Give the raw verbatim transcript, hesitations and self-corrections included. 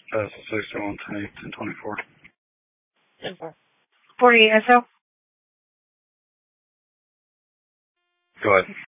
Uh, sixty-one, ten, eight, ten, twenty-four. ten four. forty-eight S O. Go ahead.